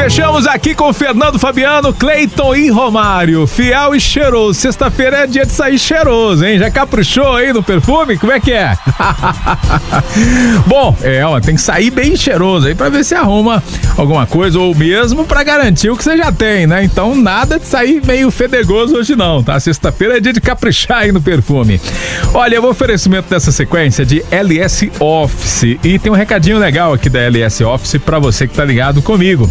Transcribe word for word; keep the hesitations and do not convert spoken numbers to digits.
fechamos aqui com o Fernando Fabiano, Cleiton e Romário. Fiel e cheiroso. Sexta-feira é dia de sair cheiroso, hein? Já caprichou aí no perfume? Como é que é? Bom, é, ó, tem que sair bem cheiroso aí pra ver se arruma alguma coisa, ou mesmo pra garantir o que você já tem, né? Então nada de sair meio fedegoso hoje não, tá? Sexta-feira é dia de caprichar aí no perfume. Olha, o oferecimento dessa sequência de L S Office, e tem um recadinho legal aqui da L S Office pra você que tá ligado comigo.